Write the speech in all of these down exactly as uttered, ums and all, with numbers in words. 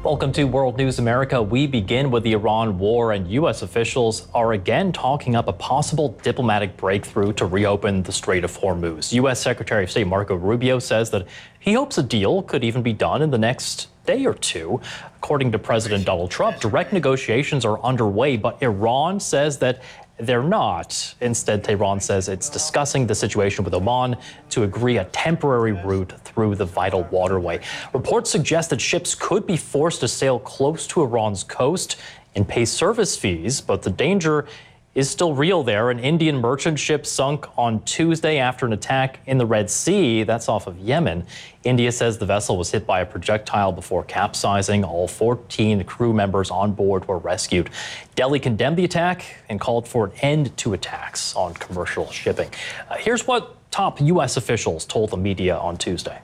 Welcome to World News America. We begin with the Iran war, and U S officials are again talking up a possible diplomatic breakthrough to reopen the Strait of Hormuz. U S Secretary of State Marco Rubio says that he hopes a deal could even be done in the next day or two. According to President Donald Trump, direct negotiations are underway, but Iran says that they're not. Instead, Tehran says it's discussing the situation with Oman to agree a temporary route through the vital waterway. Reports suggest that ships could be forced to sail close to Iran's coast and pay service fees, but the danger is still real there. An Indian merchant ship sunk on Tuesday after an attack in the Red Sea. That's off of Yemen. India says the vessel was hit by a projectile before capsizing. All fourteen crew members on board were rescued. Delhi condemned the attack and called for an end to attacks on commercial shipping. Uh, here's what top U S officials told the media on Tuesday.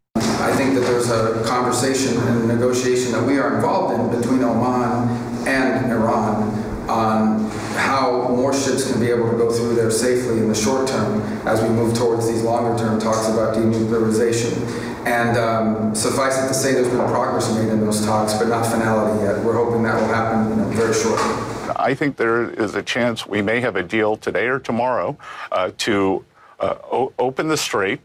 I think that there's a conversation and negotiation that we are involved in between Oman and Iran on how more ships can be able to go through there safely in the short term as we move towards these longer term talks about denuclearization. And um, suffice it to say, there's been progress made in those talks, but not finality yet. We're hoping that will happen, you know, very shortly. I think there is a chance we may have a deal today or tomorrow uh, to uh, o- open the strait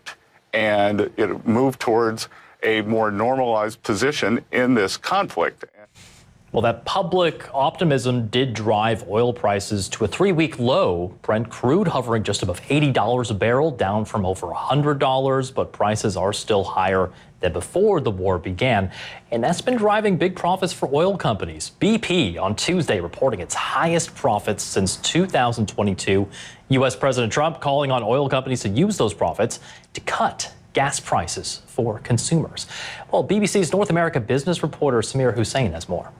and it move towards a more normalized position in this conflict. Well, that public optimism did drive oil prices to a three-week low. Brent crude hovering just above eighty dollars a barrel, down from over one hundred dollars, but prices are still higher than before the war began. And that's been driving big profits for oil companies. B P on Tuesday reporting its highest profits since two thousand twenty-two. U S President Trump calling on oil companies to use those profits to cut gas prices for consumers. Well, B B C's North America business reporter Samir Hussein has more.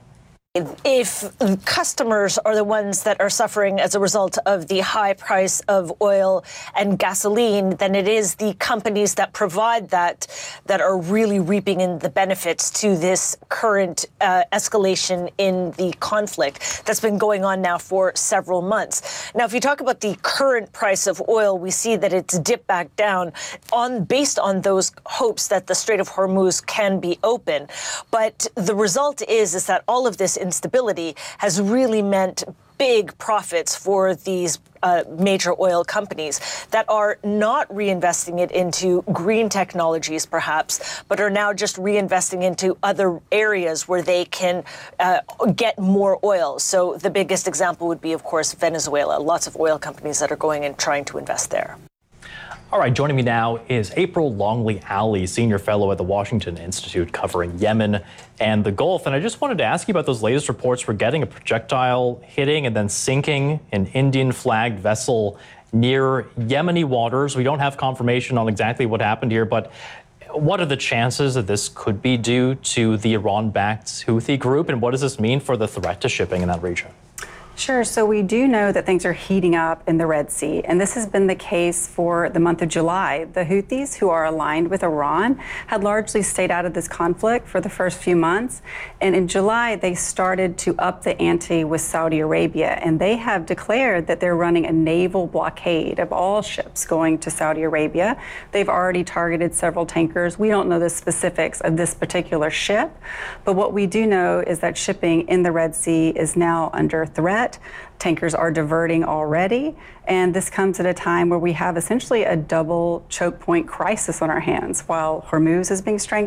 If customers are the ones that are suffering as a result of the high price of oil and gasoline, then it is the companies that provide that that are really reaping in the benefits to this current uh, escalation in the conflict that's been going on now for several months. Now, if you talk about the current price of oil, we see that it's dipped back down on based on those hopes that the Strait of Hormuz can be open. But the result is, is that all of this instability has really meant big profits for these uh, major oil companies that are not reinvesting it into green technologies, perhaps, but are now just reinvesting into other areas where they can uh, get more oil. So the biggest example would be, of course, Venezuela. Lots of oil companies that are going and trying to invest there. All right, joining me now is April Longley-Ali, Senior Fellow at the Washington Institute covering Yemen and the Gulf. And I just wanted to ask you about those latest reports. We're getting a projectile hitting and then sinking an Indian-flagged vessel near Yemeni waters. We don't have confirmation on exactly what happened here, but what are the chances that this could be due to the Iran-backed Houthi group? And what does this mean for the threat to shipping in that region? Sure. So we do know that things are heating up in the Red Sea, and this has been the case for the month of July. The Houthis, who are aligned with Iran, had largely stayed out of this conflict for the first few months. And in July, they started to up the ante with Saudi Arabia, and they have declared that they're running a naval blockade of all ships going to Saudi Arabia. They've already targeted several tankers. We don't know the specifics of this particular ship, but what we do know is that shipping in the Red Sea is now under threat. Tankers are diverting already, and this comes at a time where we have essentially a double choke point crisis on our hands. While Hormuz is being strangled,